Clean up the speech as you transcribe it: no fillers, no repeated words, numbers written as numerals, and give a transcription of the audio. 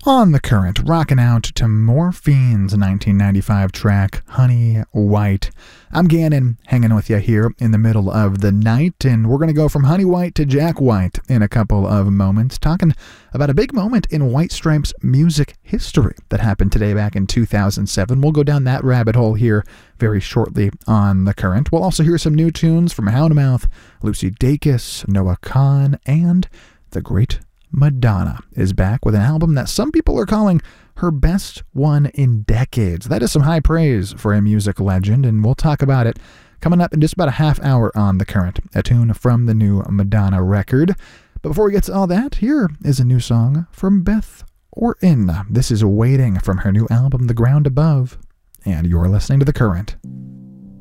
On the Current, rocking out to Morphine's 1995 track, Honey White. I'm Gannon, hanging with you here in the middle of the night, and we're going to go from Honey White to Jack White in a couple of moments, talking about a big moment in White Stripes music history that happened today back in 2007. We'll go down that rabbit hole here very shortly on The Current. We'll also hear some new tunes from Houndmouth, Lucy Dacus, Noah Kahan, and the great Madonna is back with an album that some people are calling her best one in decades. That is some high praise for a music legend, and we'll talk about it coming up in just about a half hour on The Current, a tune from the new Madonna record. But before we get to all that, here is a new song from Beth Orton. This is Waiting from her new album, The Ground Above, and you're listening to The Current.